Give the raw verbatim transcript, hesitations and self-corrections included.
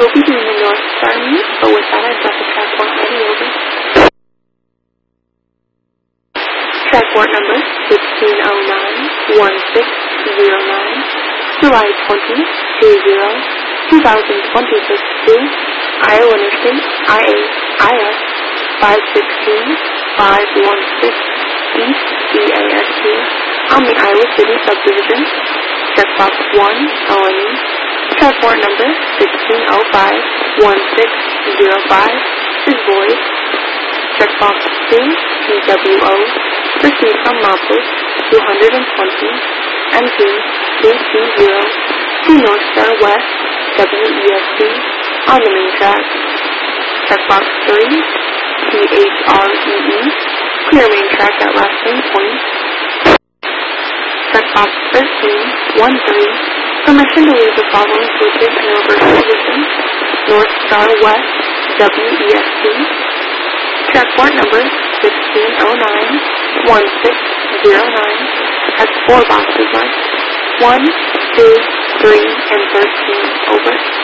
will be doing the North Star meet, but with that I've got the track port ready, over. Track port number sixteen oh nine, one six zero nine, July twentieth, two zero, twenty twenty-six to Iowa Interstate I eight I S five sixteen, five one six East E A S T on the Iowa City subdivision. Checkbox one, L M E. Track port number sixteen oh five, one six zero five is void. Checkbox two, P W O, proceed from Mopus two hundred twenty, M P two two zero to North Star West, W E S T, on the main track. Checkbox three, P H R E E, clear main track at last lane point. Checkbox thirteen, one three, permission to leave the following switches in reverse position, North Star West, W E S T. Track port number sixteen oh nine, one six zero nine has four boxes marked, one, two, three, and thirteen, over.